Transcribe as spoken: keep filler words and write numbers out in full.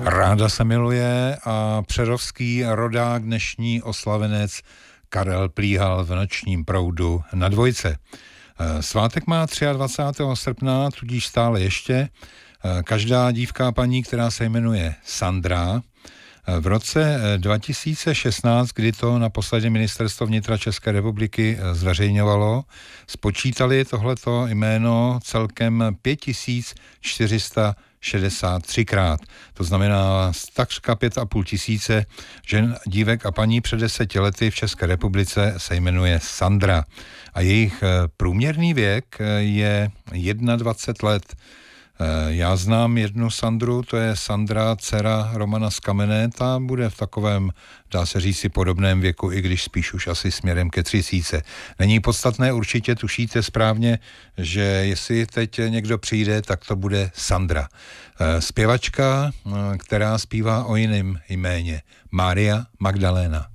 Ráda se miluje a přerovský rodák, dnešní oslavenec Karel Plíhal v Nočním proudu na Dvojce. Svátek má dvacátého třetího srpna, tudíž stále ještě. Každá dívka a paní, která se jmenuje Sandra, v roce dva tisíce šestnáct, kdy to naposledy Ministerstvo vnitra České republiky zveřejňovalo, spočítali tohleto jméno celkem pět tisíc čtyři sta šedesát tři krát. To znamená takřka pět a půl tisíce žen, dívek a paní před deseti lety v České republice se jmenuje Sandra. A jejich průměrný věk je dvacet jedna let. Já znám jednu Sandru, to je Sandra, dcera Romana z Kamenné, ta bude v takovém, dá se říct, si podobném věku, i když spíš už asi směrem ke třicítce. Není podstatné, určitě tušíte správně, že jestli teď někdo přijde, tak to bude Sandra. Zpěvačka, která zpívá o jiném jméně, Mária Magdalena.